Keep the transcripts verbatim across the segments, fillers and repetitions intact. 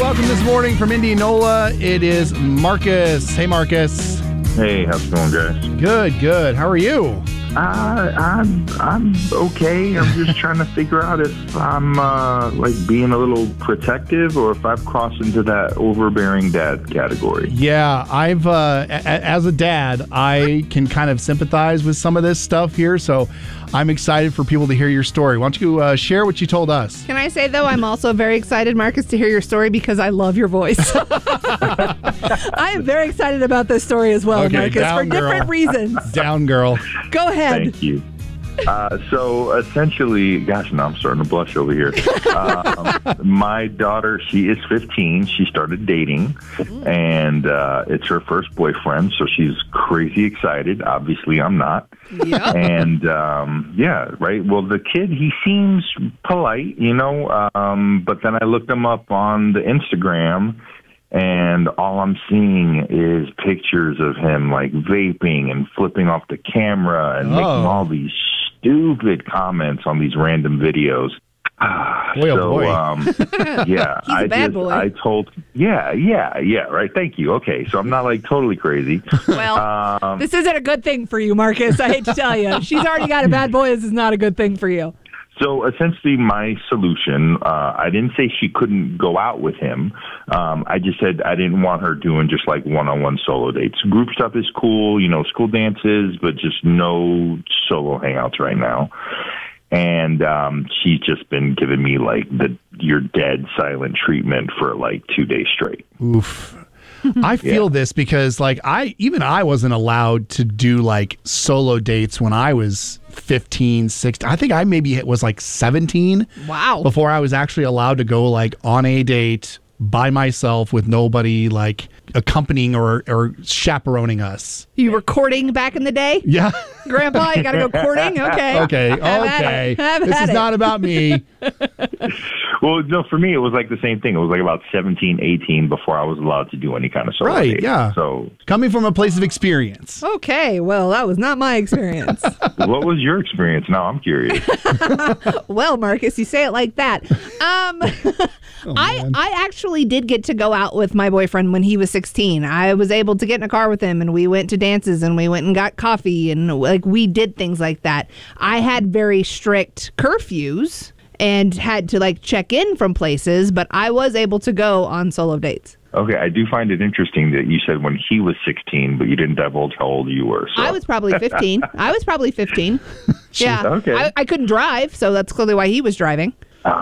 welcome this morning from Indianola. It is Marcus. Hey, Marcus. Hey, how's it going, guys? Good, good. How are you? Uh, I'm I'm okay. I'm just trying to figure out if I'm uh, like being a little protective or if I've crossed into that overbearing dad category. Yeah, I've uh, a- as a dad, I can kind of sympathize with some of this stuff here. So I'm excited for people to hear your story. Why don't you uh, share what you told us? Can I say, though, I'm also very excited, Marcus, to hear your story because I love your voice. I am very excited about this story as well, Okay, Marcus, down, for different girl. reasons. Down, girl. Go ahead. Thank you. Uh, so essentially, gosh, now I'm starting to blush over here. Um, my daughter, she is fifteen. She started dating, and uh, it's her first boyfriend, so she's crazy excited. Obviously, I'm not. Yep. And, um, yeah, right. Well, the kid, he seems polite, you know, um, but then I looked him up on the Instagram, and all I'm seeing is pictures of him, like, vaping and flipping off the camera and Oh. making all these stupid comments on these random videos. Boy, oh so, boy. um, yeah, He's a I bad just, boy. I told, yeah, yeah, yeah, right. Thank you. Okay. So I'm not like totally crazy. Well, Um, this isn't a good thing for you, Marcus. I hate to tell you. She's already got a bad boy. This is not a good thing for you. So essentially my solution, uh, I didn't say she couldn't go out with him. Um, I just said I didn't want her doing just like one-on-one solo dates. Group stuff is cool, you know, school dances, but just no solo hangouts right now. And um, she's just been giving me like the you're dead silent treatment for like two days straight. Oof. I feel Yeah. this because, like, I even I wasn't allowed to do like solo dates when I was fifteen, sixteen. I think I maybe was like seventeen. Wow. Before I was actually allowed to go like on a date by myself with nobody like accompanying or, or chaperoning us. You were courting back in the day? Yeah. Grandpa, you got to go courting? Okay. Okay. Have at Okay. it. Have This at is it. not about me. Well, no, for me, it was like the same thing. It was like about seventeen, eighteen before I was allowed to do any kind of solo Right, date. yeah. So Coming from a place of experience. Okay. Well, that was not my experience. what was your experience? Now I'm curious. Well, Marcus, you say it like that. Um, I I actually did get to go out with my boyfriend when he was sixteen. I was able to get in a car with him, and we went to dances, and we went and got coffee, and like we did things like that. I had very strict curfews and had to like check in from places, but I was able to go on solo dates. Okay, I do find it interesting that you said when he was sixteen, but you didn't divulge how old you were. So. I was probably fifteen. I was probably fifteen. Yeah. Okay. I, I couldn't drive, so that's clearly why he was driving.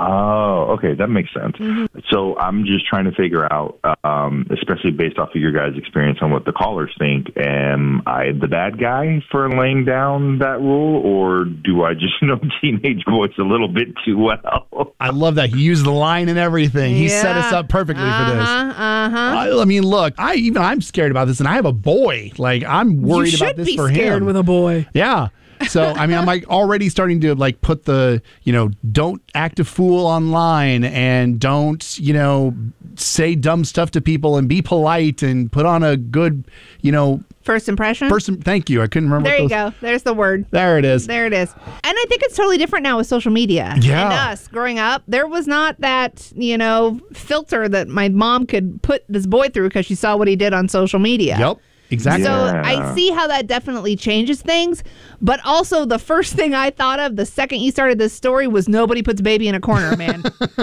Oh, okay, that makes sense. Mm-hmm. So I'm just trying to figure out, um, especially based off of your guys' experience on what the callers think, am I the bad guy for laying down that rule, or do I just know teenage boys a little bit too well? I love that. He used the line and everything. He set us Yeah. up perfectly for this. Uh-huh, uh-huh. I, I mean, look, I even I'm scared about this, and I have a boy. Like, I'm worried you should about this be for scared him. with a boy. Yeah. So, I mean, I'm like already starting to like put the, you know, don't act a fool online and don't, you know, say dumb stuff to people and be polite and put on a good, you know, First impression? person. Thank you. I couldn't remember. There what you those, go. There's the word. There it is. There it is. And I think it's totally different now with social media. Yeah. And us growing up, there was not that, you know, filter that my mom could put this boy through because she saw what he did on social media. Yep. Exactly. So Yeah. I see how that definitely changes things. But also the first thing I thought of the second you started this story was nobody puts baby in a corner, man.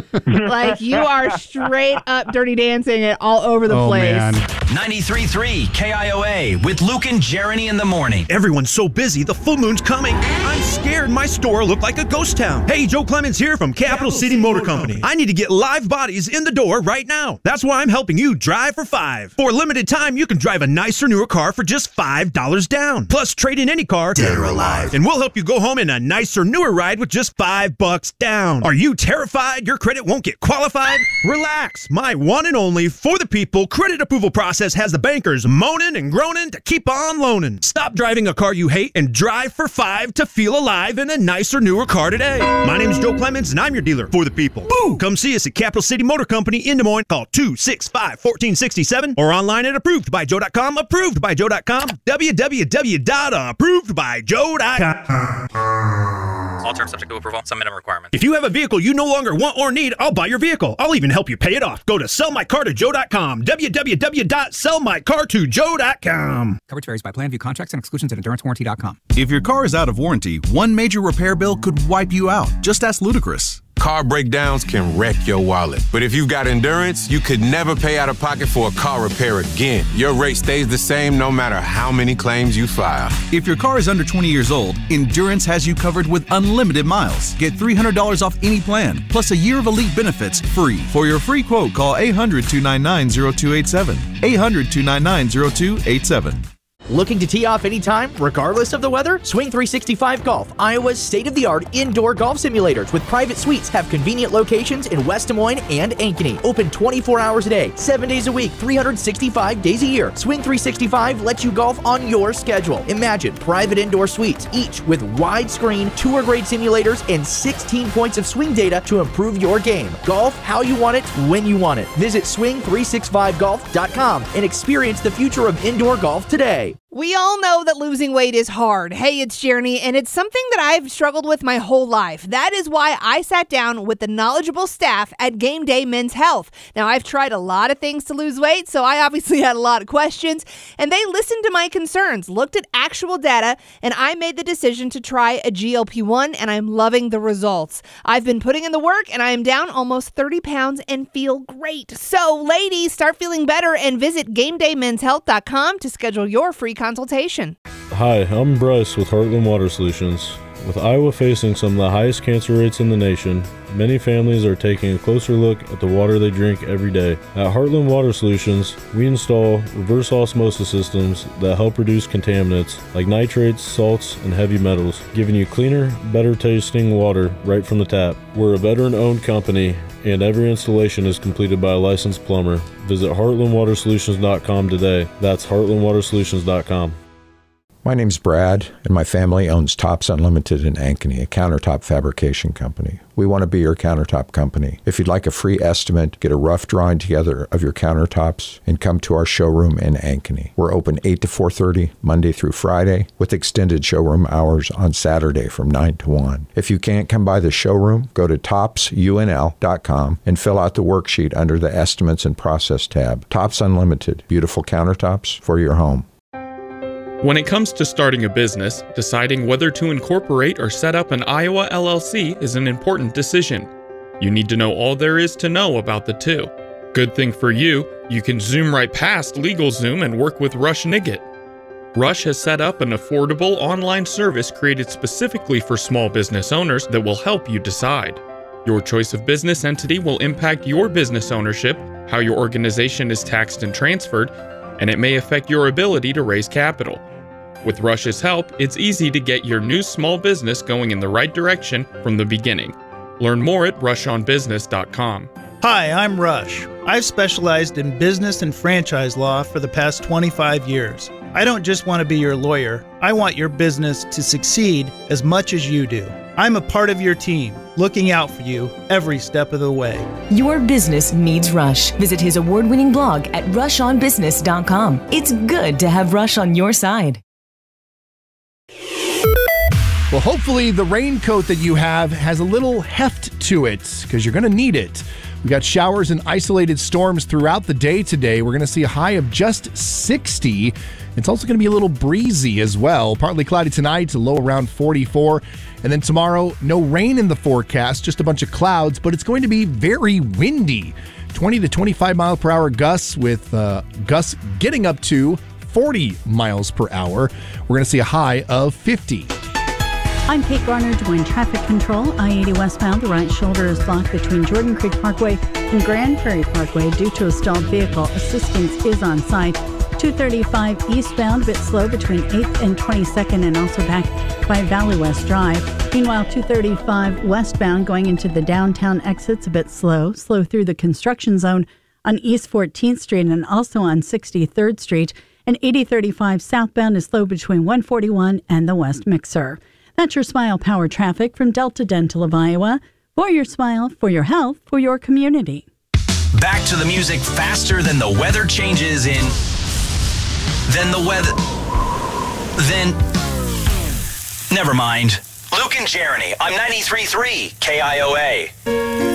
Like you are straight up dirty dancing it all over the oh, place. man. ninety-three point three K I O A with Luke and Jeremy in the morning. Everyone's so busy, the full moon's coming. I'm scared my store looked like a ghost town. Hey, Joe Clemens here from Capital City Motor Company. I need to get live bodies in the door right now. That's why I'm helping you drive for five. For a limited time, you can drive a nicer, newer car for just five dollars down. Plus, trade in any car, dead or alive, and we'll help you go home in a nicer, newer ride with just five bucks down. Are you terrified your credit won't get qualified? Relax. My one and only For the People credit approval process has the bankers moaning and groaning to keep on loaning. Stop driving a car you hate and drive for five to feel alive in a nicer, newer car today. My name's Joe Clemens, and I'm your dealer for the people. Boo! Come see us at Capital City Motor Company in Des Moines. Call two six five, one four six seven or online at approved by joe dot com. approved by joe dot com. w w w dot approved by joe dot com. All terms subject to approval. Some minimum requirements. If you have a vehicle you no longer want or need, I'll buy your vehicle. I'll even help you pay it off. Go to sell my car to joe dot com. w w w dot sell my car to joe dot com. Coverage varies by plan, view contracts and exclusions at endurance warranty dot com. If your car is out of warranty, one major repair bill could wipe you out. Just ask Ludacris. Car breakdowns can wreck your wallet. But if you've got Endurance, you could never pay out of pocket for a car repair again. Your rate stays the same no matter how many claims you file. If your car is under twenty years old, Endurance has you covered with unlimited miles. Get three hundred dollars off any plan, plus a year of elite benefits free. For your free quote, call eight hundred, two nine nine, zero two eight seven. eight hundred, two nine nine, zero two eight seven. Looking to tee off anytime, regardless of the weather? Swing three sixty-five Golf, Iowa's state-of-the-art indoor golf simulators with private suites, have convenient locations in West Des Moines and Ankeny. Open twenty-four hours a day, seven days a week, three hundred sixty-five days a year. Swing three sixty-five lets you golf on your schedule. Imagine private indoor suites, each with widescreen, tour-grade simulators, and sixteen points of swing data to improve your game. Golf how you want it, when you want it. Visit swing three sixty-five golf dot com and experience the future of indoor golf today. We all know that losing weight is hard. Hey, it's Jeremy, and it's something that I've struggled with my whole life. That is why I sat down with the knowledgeable staff at Game Day Men's Health. Now, I've tried a lot of things to lose weight, so I obviously had a lot of questions, and they listened to my concerns, looked at actual data, and I made the decision to try a G L P one, and I'm loving the results. I've been putting in the work, and I am down almost thirty pounds and feel great. So, ladies, start feeling better and visit game day men's health dot com to schedule your free consultation. Hi, I'm Bryce with Heartland Water Solutions. With Iowa facing some of the highest cancer rates in the nation, many families are taking a closer look at the water they drink every day. At Heartland Water Solutions, we install reverse osmosis systems that help reduce contaminants like nitrates, salts, and heavy metals, giving you cleaner, better tasting water right from the tap. We're a veteran-owned company, and every installation is completed by a licensed plumber. Visit heartland water solutions dot com today. That's heartland water solutions dot com. My name's Brad, and my family owns Tops Unlimited in Ankeny, a countertop fabrication company. We want to be your countertop company. If you'd like a free estimate, get a rough drawing together of your countertops, and come to our showroom in Ankeny. We're open eight to four thirty, Monday through Friday, with extended showroom hours on Saturday from nine to one. If you can't come by the showroom, go to tops u n l dot com and fill out the worksheet under the Estimates and Process tab. Tops Unlimited, beautiful countertops for your home. When it comes to starting a business, deciding whether to incorporate or set up an Iowa L L C is an important decision. You need to know all there is to know about the two. Good thing for you, you can zoom right past LegalZoom and work with Rush Niggett. Rush has set up an affordable online service created specifically for small business owners that will help you decide. Your choice of business entity will impact your business ownership, how your organization is taxed and transferred, and it may affect your ability to raise capital. With Rush's help, it's easy to get your new small business going in the right direction from the beginning. Learn more at rush on business dot com. Hi, I'm Rush. I've specialized in business and franchise law for the past twenty-five years. I don't just want to be your lawyer. I want your business to succeed as much as you do. I'm a part of your team, looking out for you every step of the way. Your business needs Rush. Visit his award-winning blog at rush on business dot com. It's good to have Rush on your side. Well, hopefully the raincoat that you have has a little heft to it, because you're going to need it. We got showers and isolated storms throughout the day today. We're going to see a high of just sixty. It's also going to be a little breezy as well. Partly cloudy tonight, a low around forty-four. And then tomorrow, no rain in the forecast, just a bunch of clouds, but it's going to be very windy. twenty to twenty-five mile per hour gusts, with uh, gusts getting up to forty miles per hour. We're going to see a high of fifty. I'm Kate Garner. Join traffic control. I eighty westbound, the right shoulder is blocked between Jordan Creek Parkway and Grand Prairie Parkway due to a stalled vehicle. Assistance is on site. two thirty-five eastbound, a bit slow between eighth and twenty-second, and also back by Valley West Drive. Meanwhile, two thirty-five westbound going into the downtown exits, a bit slow. Slow through the construction zone on East fourteenth Street and also on sixty-third Street. And eighty thirty-five southbound is slow between one forty-one and the West Mixer. That's your Smile Power traffic from Delta Dental of Iowa. For your smile, for your health, for your community. Back to the music faster than the weather changes in... Then the weather... Then... Never mind. Luke and Jeremy on ninety-three point three K I O A.